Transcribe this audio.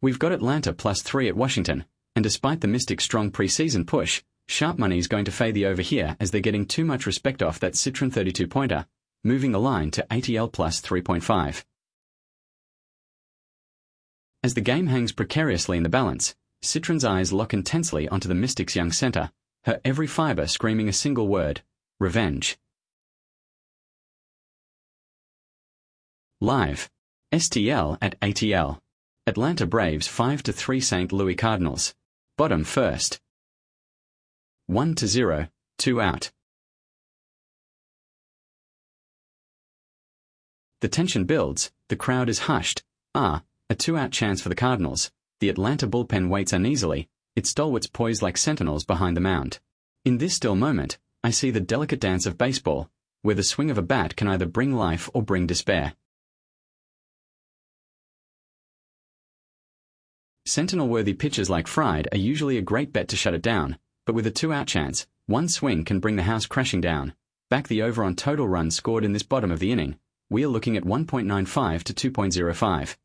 We've got Atlanta +3 at Washington, and despite the Mystics' strong preseason push, sharp money is going to fade the over here as they're getting too much respect off that Citron 32-pointer, moving the line to ATL +3.5. As the game hangs precariously in the balance, Citron's eyes lock intensely onto the Mystics' young center, her every fiber screaming a single word: revenge. Live. STL at ATL. Atlanta Braves 5-3 St. Louis Cardinals. Bottom first. 1-0, 2 out. The tension builds, the crowd is hushed. A 2-out chance for the Cardinals. The Atlanta bullpen waits uneasily, its stalwarts poised like sentinels behind the mound. In this still moment, I see the delicate dance of baseball, where the swing of a bat can either bring life or bring despair. Sentinel-worthy pitchers like Fried are usually a great bet to shut it down, but with a 2-out chance, one swing can bring the house crashing down. Back the over on total runs scored in this bottom of the inning. We are looking at 1.95 to 2.05.